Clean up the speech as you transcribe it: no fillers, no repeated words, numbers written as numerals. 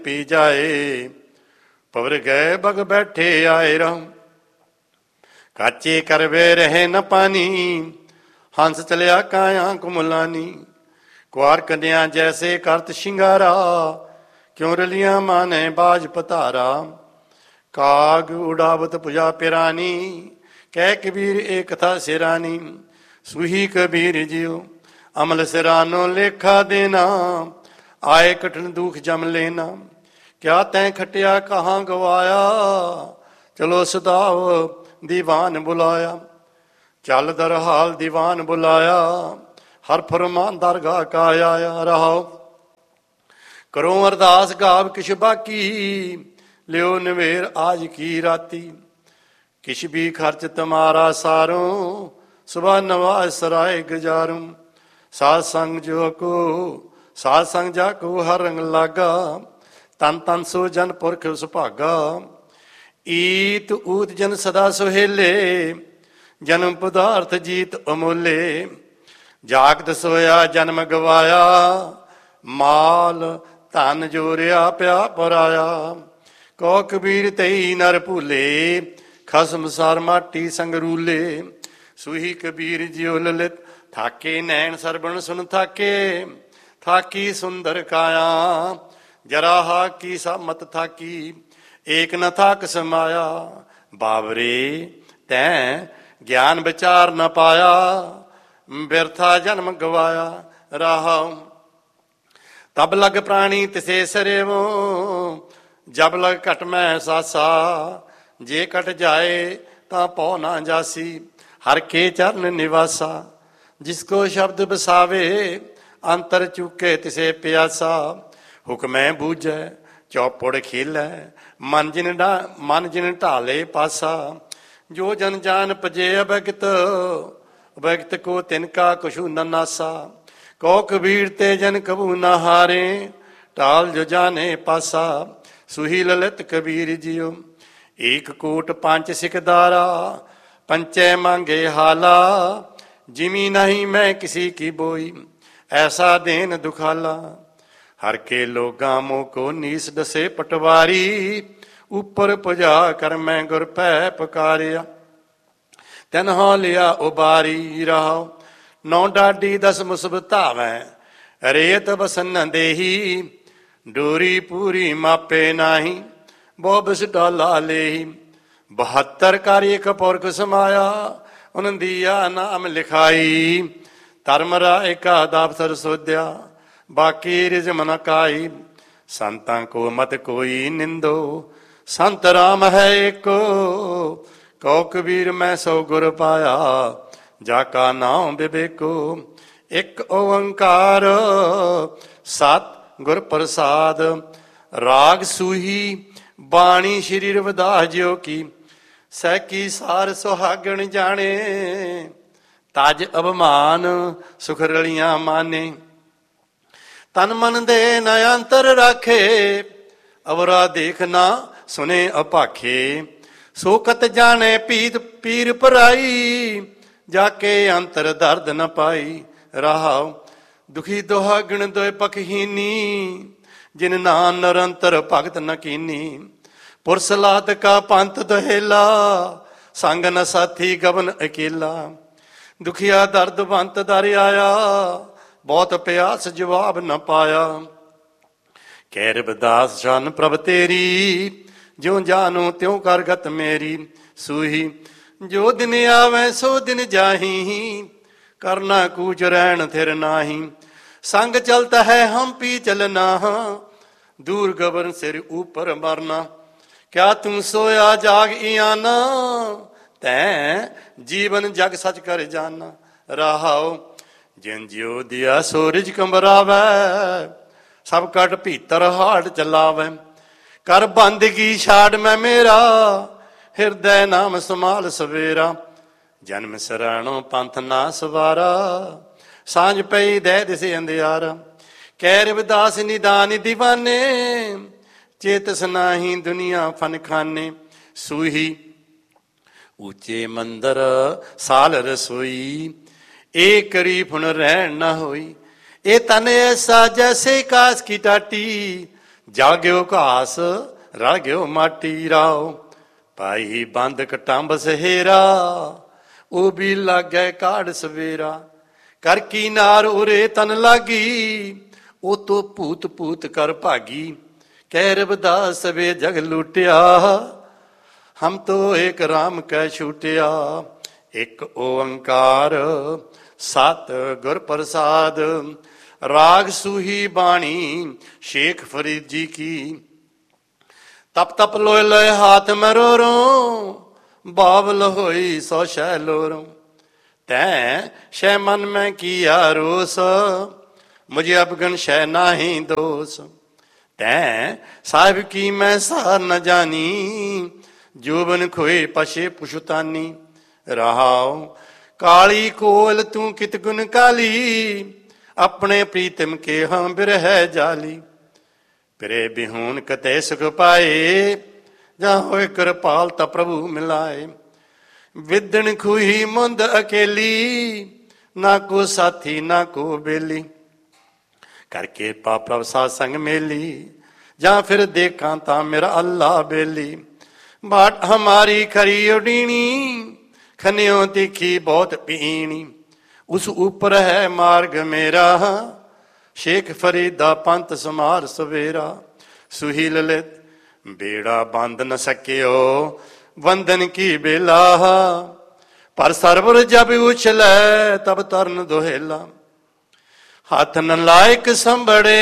ਪੀ ਜਾਏ। ਪਵਰ ਗਏ ਬਗ ਬੈਠੇ ਆਏ ਰਹੂੰ, ਕਾਚੇ ਕਰਵੇ ਰਹੇ ਨ ਪਾਣੀ। ਹੰਸ ਚਲਿਆ ਕਾਇਆ ਕੁਮਲਾਨੀ, ਕੁਆਰ ਕੰਨਿਆ ਜੈਸੇ ਕਰਤ ਸ਼ਿੰਗਾਰਾ। ਕਿਉਂ ਰਲੀਆਂ ਮਾਨੇ ਬਾਜ ਪਤਾਰਾ, ਕਾਗ ਉਡਾਵਤ ਪੁਜਾ ਪਿਰਾਨੀ। ਕਹਿ ਕਬੀਰ ਇਹ ਕਥਾ ਸਿਰਾਨੀ, ਸੁਹੀ ਕਬੀਰ ਜਿਉ ਅਮਲ ਸਿਰਾਨੋ ਲੇਖਾ ਦੇਣਾ। ਆਏ ਕਠਨ ਦੁਖ ਜਮ ਲੈਣਾ, ਕਿਆ ਤੈਂ ਖਟਿਆ ਕਹਾਂ ਗਵਾਇਆ। ਚਲੋ ਸਦਾਵ ਦੀਵਾਨ ਬੁਲਾਇਆ, ਚੱਲ ਦਰ ਹਾਲ ਦੀਵਾਨ ਬੁਲਾਇਆ। ਹਰ ਫਰਮਾਨ ਦਰਗਾਹ ਕਾ ਆਇਆ। ਰਹਾਓ ਕਰੋ ਅਰਦਾਸ ਗਾਵ ਕਿਛ ਬਾਕੀ, ਲਿਓ ਨਵੇਰ ਆਜ ਕੀ ਰਾਤੀ। ਕਿਛ ਵੀ ਖਰਚ ਤੁਮਾਰਾ ਸਾਰੋਂ, ਸੁਬਹ ਨਵਾਜ ਸਰਾਏ ਗੁਜ਼ਾरूं। ਸਾਧ ਸੰਗ ਜੋ ਕੋ ਸਾਧ ਸੰਗ ਜਾ ਕੋ ਹਰ ਰੰਗ ਲਾਗਾ, ਤਨ ਤਨ ਸੋ ਜਨ ਪੁਰਖ ਸੁਭਾਗਾ। ਈਤ ਊਤ ਜਨ ਸਦਾ ਸੁਹੇਲੇ, ਜਨਮ ਪਦਾਰਥ ਜੀਤ ਅਮੋਲੇ। ਜਾਗਤ ਸੋਇਆ ਜਨਮ ਗਵਾਇਆ, ਮਾਲ ਧਨ ਜੋਰਿਆ ਪਿਆ ਪਰਾਇਆ। ਕੋ ਕਬੀਰ ਤਈ ਨਰ ਭੂਲੇ, ਖਸਮ ਸਾਰ ਮਾਟੀ ਸੰਗ ਰੂਲੇ। ਸੁਹੀ ਕਬੀਰ ਜਿਉ ਲਲਿਤ, ਥਾਕੇ ਨੈਣ ਸਰਬਣ ਸੁਨ ਥਾਕੇ। ਥਾਕੀ ਸੁੰਦਰ ਕਾਇਆ, ਜਰਾਹਾ ਕੀ ਸਾਮਤ ਥਾਕੀ। ਏਕ ਨ ਥਾਕ ਸਮਾਇਆ, ਬਾਬਰੇ ਤੈਂ ਗਿਆਨ ਵਿਚਾਰ ਨ ਪਾਇਆ। ਬਿਰਥਾ ਜਨਮ ਗਵਾਇਆ। ਰਾਹਉ ਤਬ ਲਗ ਪ੍ਰਾਣੀ ਤਿਸੇ ਸਰੇਵੋ, ਜਬ ਲਗ ਘਟ ਮੈਂ ਸਾਸਾ। ਜੇ ਕਟ ਜਾਏ ਤਾਂ ਪਉ ਨਾ ਜਾਸੀ, ਹਰ ਕੇ ਚਰਨ ਨਿਵਾਸਾ। ਜਿਸ ਕੋ ਸ਼ਬਦ ਬਸਾਵੇ, ਅੰਤਰ ਚੁਕੇ ਤਿਸੇ ਪਿਆਸਾ। ਹੁਕਮੈ ਬੂਝੈ ਚੌਪੜ ਖੇਲੈ, ਮਨ ਜਿਨ ਢਾਲੇ ਪਾਸਾ। ਜੋ ਜਨ ਜਾਨ ਭਜੇ ਅਭਗਤ, ਅਭਗਤ ਕੋ ਤਿਨਕਾ ਕਛੂ ਨ ਨਾਸਾ। ਕੋ ਕਬੀਰ ਤੇ ਜਨ ਕਬੂ ਨ ਹਾਰੇ, ਢਾਲ ਜੋ ਜਾਣੇ ਪਾਸਾ। ਸੁਹੀ ਲਲਿਤ ਕਬੀਰ ਜਿਉ ਏਕ ਕੋਟ ਪੰਜ ਸਿਕਦਾਰਾ। ਪੰਚੈ ਮੰਗੇ ਹਾਲਾ, ਜਿਮੀ ਨਹੀਂ ਮੈਂ ਕਿਸੀ ਕੀ ਬੋਈ। ਐਸਾ ਦੇਨ ਦੁਖਾਲਾ, ਹਰ ਕੇ ਲੋਗਾਂ ਮੋ ਕੋ ਨੀਸ ਦਸੇ ਪਟਵਾਰੀ। ਉੱਪਰ ਪੁਜਾ ਕਰ ਮੈਂ ਗੁਰ ਪੈ ਪੁਕਾਰਿਆ, ਤੈਨਹੁ ਲਿਆ ਉਬਾਰੀ। ਰਹਾਉ ਨੌ ਡਾਡੀ ਦਸ ਮੁਸਬ ਧਾਵੈ, ਰੇਤ ਬਸਨ ਦੇਹੀ। ਡੋਰੀ ਪੂਰੀ ਮਾਪੇ ਨਾਹੀ, ਬਹੁ ਬਿਸ ਡਾਲਾ ਲੇਹੀ। 72 ਕਰ ਇਕ ਪੁਰਖ ਸਮਾਇਆ, ਉਨੰਦੀਆ ਨਾਮ ਲਿਖਾਈ। ਧਰਮ ਰਾਏ ਕਾ ਦਫਤਰ ਸੋਧਿਆ, ਬਾਕੀ ਰਿਜ਼ਮ ਨ ਕਾਈ। ਸੰਤਾਂ ਕੋ ਮਤ ਕੋਈ ਨਿੰਦੋ, ਸੰਤ ਰਾਮ ਹੈ ਏਕੋ। ਕਉ ਕਬੀਰ ਮੈਂ ਸੋ ਗੁਰ ਪਾਇਆ, ਜਾ ਕਾ ਨਾਮ ਬਿਬੇਕੋ। ਇਕ ਓੰਕਾਰ ਸਤ ਗੁਰ ਪ੍ਰਸਾਦ, ਰਾਗ ਸੂਹੀ ਬਾਣੀ ਸ਼੍ਰੀ ਰਵਿਦਾਸ ਜਿਉ ਕੀ। ਸੈਕੀ ਸਾਰ ਸੁਹਾਗਣ ਜਾਣੇ, ਤਜ ਅਭਮਾਨ ਸੁਖ ਰਲੀਆਂ ਮਾਨੇ। ਤਨ ਮਨ ਦੇ ਨ ਅੰਤਰ ਰਾਖੇ, ਅਵਰਾ ਦੇਖ ਨਾ ਸੁਨੇ ਅਭਾਖੇ। ਸੋ ਕਤ ਜਾਣੇ ਪੀਤ ਪੀਰ ਪਰਾਈ, ਜਾ ਕੇ ਅੰਤਰ ਦਰਦ ਨ ਪਾਈ। ਰਹਾਉ ਦੁਖੀ ਦੁਹਾਗਣ ਦੋਇ ਪਖਹੀਨੀ, ਜਿਨ ਨਾਮ ਨਿਰੰਤਰ ਭਗਤ ਨ ਕੀਨੀ। ਪੁਰਸਲਾਦ ਕਾ ਪੰਥ ਦੁਹੇਲਾ, ਸੰਗ ਨ ਸਾਥੀ ਗਵਨ ਅਕੇਲਾ। ਦੁਖੀਆ ਦਰਦ ਬੰਤ ਦਰ ਆਇਆ, ਬਹੁਤ ਪਿਆਸ ਜਵਾਬ ਨ ਪਾਇਆ। ਕਹਿ ਰਵਿਦਾਸ ਜਨ ਪ੍ਰਭ ਤੇਰੀ, ਜਿਉ ਜਾਨੋ ਤਿਉ ਕਰ ਗਤ ਮੇਰੀ। ਸੂਹੀ ਜੋ ਦਿਨ ਆਵੈ ਸੋ ਦਿਨ ਜਾਹੀ, ਕਰਨਾ ਕੂਚ ਰਹਿਣ ਥਿਰ ਨਾਹੀ। ਸੰਗ ਚਲਤ ਹੈ ਹਮ ਪੀ ਚਲਨਾ, ਦੂਰ ਗਬਨ ਸਿਰ ਊਪਰ ਮਰਨਾ। ਕਿਆ ਤੂੰ ਸੋਇਆ ਜਾਗ ਇਆਨਾ, ਤੈਂ ਜੀਵਨ ਜਗ ਸਚ ਕਰ ਜਾਨਾ। ਰਹਾਉ ਜਿਨ ਜਿਉ ਦਿਆ ਸੋ ਰਿਜ ਕੰਬਰਾਵੈ, ਸਭ ਕਟ ਭੀਤਰ ਹਾੜ ਚਲਾਵੈ। ਕਰ ਬੰਦਗੀ ਛਾੜ ਮੈਂ ਮੇਰਾ, ਹਿਰਦੈ ਨਾਮ ਸਮਾਲ ਸਵੇਰਾ। ਜਨਮ ਸਰਾਣੋ ਪੰਥ ਨਾ ਸਵਾਰਾ, ਸਾਂਝ ਪਈ ਦਹਿ ਦਿਸੇ ਅੰਧਿਆਰਾ। ਕਹਿ ਰਵਿਦਾਸ ਨਿਦਾਨ ਦੀਵਾਨੇ, ਚੇਤਸ ਨਾਹੀ ਦੁਨੀਆ ਫਨ ਖਾਨੇ। ਸੂਹੀ ਉੱਚੇ ਮੰਦਰ ਸਾਲ ਰਸੋਈ, ਏ ਕਰੀ ਫੁਨ ਰਹਿਣ ਨਾ ਹੋਈ। ਇਹ ਤਨ ਐਸਾ ਜੈਸੇ ਕਾਸ ਕੀ ਟਾਟੀ, ਜਲ ਗਿਓ ਘਾਸ ਰਲ ਗਿਓ ਮਾਟੀ ਰਾਓ, ਪਾਈ ਬੰਦ ਕਟੰਬ ਸਹੇਰਾ, ਉਹ ਵੀ ਲਾਗੈ ਕਾੜ ਸਵੇਰਾ। ਕਰ ਕੀ ਨਾਰ ਉਰੇ ਤਨ ਲਾਗੀ, ਉਹ ਤੋਂ ਭੂਤ ਭੂਤ ਕਰ ਭਾਗੀ। ਕਹਿ ਰਵਿਦਾਸ ਵੇ ਜਗ ਲੁੱਟਿਆ, ਹਮ ਤੋ ਏਕ ਰਾਮ ਕੈ ਛੂਟਿਆ। ਇੱਕ ਓੰਕਾਰ ਸਤ ਗੁਰ ਪ੍ਰਸਾਦ, ਰਾਗ ਸੂਹੀ ਬਾਣੀ ਸ਼ੇਖ ਫਰੀਦ ਜੀ ਕੀ। ਤਪ ਤਪ ਲੋਏ ਲੋਏ ਹਾਥ ਮਰੋਰੋਂ, ਬਾਵਲ ਹੋਈ ਸੋ ਸ਼ੈ ਲੋਰੋਂ। ਤੈਂ ਸ਼ੈ ਮਨ ਮੈਂ ਕੀਆ ਰੋਸ, ਮੁਝੇ ਅਬਗਨ ਸ਼ੈ ਨਾਹੀ ਦੋਸ। ਤੈਂ ਸਾਹਿਬ ਕੀ ਮੈਂ ਸਾਰ ਨ ਜਾਨੀ, ਜੋਬਨ ਖੋਏ ਪਛੇ ਪੁਛਤਾਨੀ। ਰਹਾਉ ਕਾਲੀ ਕੋਲ ਤੂੰ ਕਿਤ ਗੁਨ ਕਾਲੀ, ਆਪਣੇ ਪ੍ਰੀਤਮ ਕੇ ਹਾਂ ਬਿਰਹਿ ਜਾਲੀ। ਪਿਰੇ ਬਿਹੂਨ ਕਤੇ ਸੁਖ ਪਾਏ, ਜਾਂ ਹੋਏ ਕਿਰਪਾਲ ਤਾ ਪ੍ਰਭੂ ਮਿਲਾਏ। ਵਿਦਣ ਖੂਹੀ ਮੁੰਦ ਅਕੇਲੀ, ਨਾ ਕੋ ਸਾਥੀ ਨਾ ਕੋ ਬੇਲੀ। ਕਰਕੇ ਪਾ ਪ੍ਰਭ ਸਾਧ ਸੰਗ ਮੇਲੀ, ਜਾਂ ਫਿਰ ਦੇਖਾਂ ਤਾਂ ਮੇਰਾ ਅੱਲਾ ਬੇਲੀ। ਬਾਟ ਹਮਾਰੀ ਖਰੀ ਉਡੀਣੀ, ਖਨਿਓ ਤਿੱਖੀ ਬਹੁਤ ਪੀਣੀ। ਉਸ ਉੱਪਰ ਹੈ ਮਾਰਗ ਮੇਰਾ, ਸ਼ੇਖ ਫਰੀਦ ਦਾ ਪੰਥ ਸਮਾਰ ਸਵੇਰਾ। ਸੁਹੀ ਲਲਿਤ ਬੇੜਾ ਬੰਦ ਨ ਸਕਿਓ, ਵੰਦਨ ਕੀ ਬੇਲਾ। ਪਰ ਸਰਵਰ ਜਬ ਉਛਲੈ, ਤਬ ਤਰਨ ਦੁਹੇਲਾ। ਹੱਥ ਨ ਲਾਇਕ ਸੰਭੜੇ,